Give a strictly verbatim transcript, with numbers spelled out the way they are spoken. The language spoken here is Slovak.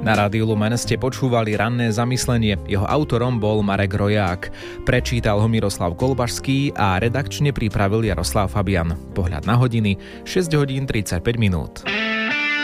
Na Rádiu Lumen ste počúvali Ranné zamyslenie. Jeho autorom bol Marek Roják. Prečítal ho Miroslav Kolbašský a redakčne pripravil Jaroslav Fabian. Pohľad na hodiny šesť hodín tridsaťpäť minút.